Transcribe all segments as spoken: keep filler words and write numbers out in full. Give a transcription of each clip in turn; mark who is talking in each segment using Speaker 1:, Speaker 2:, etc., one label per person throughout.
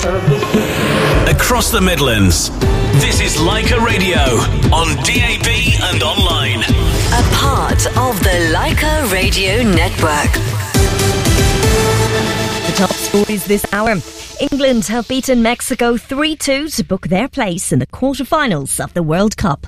Speaker 1: Across the Midlands, this is Leica Radio on D A B and online.
Speaker 2: A part of the Leica Radio Network.
Speaker 3: The top stories this hour. England have beaten Mexico three two to book their place in the quarterfinals of the World Cup.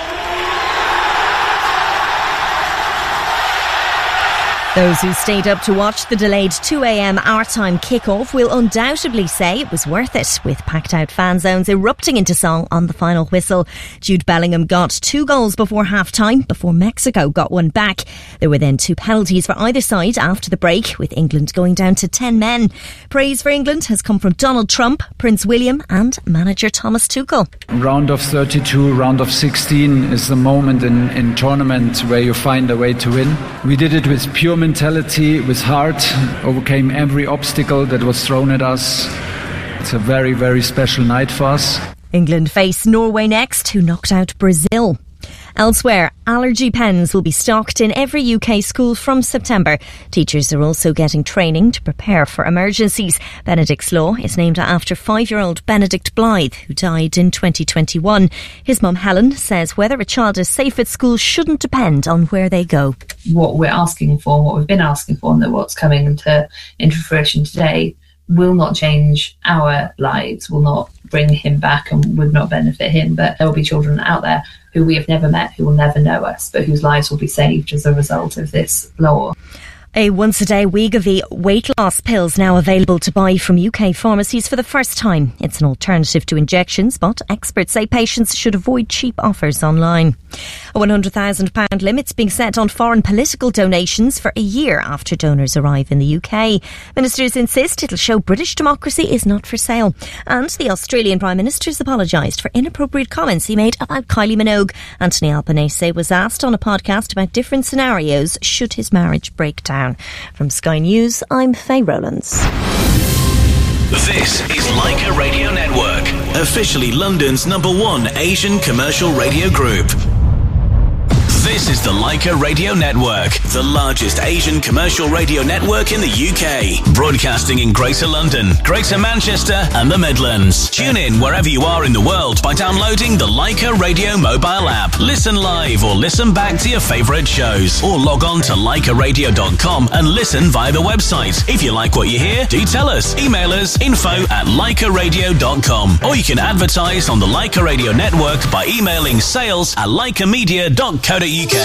Speaker 3: Those who stayed up to watch the delayed two a.m. our time kick-off will undoubtedly say it was worth it, with packed-out fan zones erupting into song on the final whistle. Jude Bellingham got two goals before half-time, before Mexico got one back. There were then two penalties for either side after the break, with England going down to ten men. Praise for England has come from Donald Trump, Prince William and manager Thomas Tuchel.
Speaker 4: Round of thirty-two, round of sixteen is the moment in, in tournament where you find a way to win. We did it with pure mentality, with heart, overcame every obstacle that was thrown at us. It's a very, very special night for us.
Speaker 3: England face Norway next, who knocked out Brazil. Elsewhere, allergy pens will be stocked in every U K school from September. Teachers are also getting training to prepare for emergencies. Benedict's Law is named after five-year-old Benedict Blythe, who died in twenty twenty-one. His mum, Helen, says whether a child is safe at school shouldn't depend on where they go.
Speaker 5: What we're asking for, what we've been asking for, and what's coming into, into fruition today will not change our lives, will not bring him back and would not benefit him. But there will be children out there who we have never met, who will never know us, but whose lives will be saved as a result of this law.
Speaker 3: A once-a-day Wegovy weight loss pills now available to buy from U K pharmacies for the first time. It's an alternative to injections, but experts say patients should avoid cheap offers online. A one hundred thousand pounds limit's being set on foreign political donations for a year after donors arrive in the U K. Ministers insist it'll show British democracy is not for sale. And the Australian Prime Minister's apologised for inappropriate comments he made about Kylie Minogue. Anthony Albanese was asked on a podcast about different scenarios should his marriage break down. From Sky News, I'm Faye Rowlands.
Speaker 1: This is Leica Radio Network, officially London's number one Asian commercial radio group. This is the Leica Radio Network, the largest Asian commercial radio network in the U K, broadcasting in Greater London, Greater Manchester and the Midlands. Tune in wherever you are in the world by downloading the Leica Radio mobile app. Listen live or listen back to your favourite shows, or log on to leica radio dot com and listen via the website. If you like what you hear, do tell us. Email us info at leica radio dot com, or you can advertise on the Leica Radio Network by emailing sales at leica media dot co dot U K.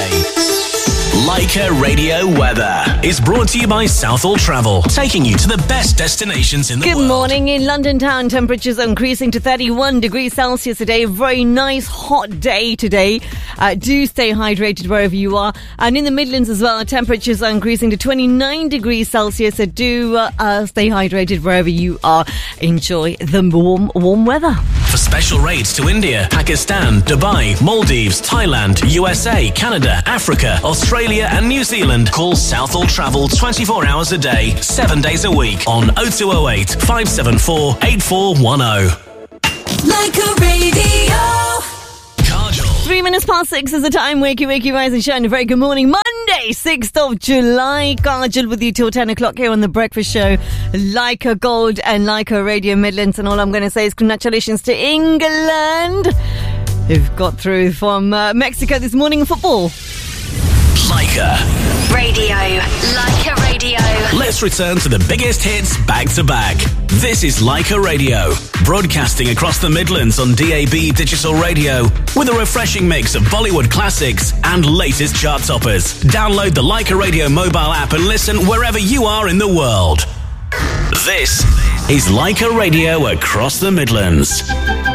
Speaker 1: Leica Radio Weather is brought to you by Southall Travel, taking you to the best destinations in the
Speaker 3: Good
Speaker 1: world.
Speaker 3: Good morning. In London town, temperatures are increasing to thirty-one degrees Celsius today. Very nice hot day today. Uh, do stay hydrated wherever you are. And in the Midlands as well, temperatures are increasing to twenty-nine degrees Celsius. So do uh, uh, stay hydrated wherever you are. Enjoy the warm, warm weather.
Speaker 1: For special rates to India, Pakistan, Dubai, Maldives, Thailand, U S A, Canada, Africa, Australia and New Zealand, call Southall Travel twenty-four hours a day, seven days a week on oh two oh eight, five seven four, eight four one oh.
Speaker 2: Leica Radio.
Speaker 1: Kajol.
Speaker 3: Three minutes past six is the time. Wakey, wakey, rise and shine. A very good morning. Monday, sixth of July. Kajol with you till ten o'clock here on The Breakfast Show. Leica Gold and Leica Radio Midlands. And all I'm going to say is congratulations to England, who've got through from uh, Mexico this morning in football.
Speaker 1: Leica
Speaker 2: Radio. Leica Radio.
Speaker 1: Let's return to the biggest hits back to back. This is Leica Radio, broadcasting across the Midlands on D A B Digital Radio, with a refreshing mix of Bollywood classics and latest chart toppers. Download the Leica Radio mobile app and listen wherever you are in the world. This is Leica Radio across the Midlands.